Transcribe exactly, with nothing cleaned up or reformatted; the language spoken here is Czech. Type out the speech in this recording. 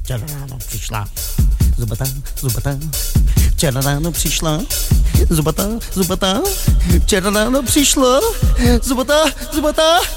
Včera ráno přišla zubata, zubata. Včera ráno přišla zubata, zubata. Včera ráno přišla zubata, zubata.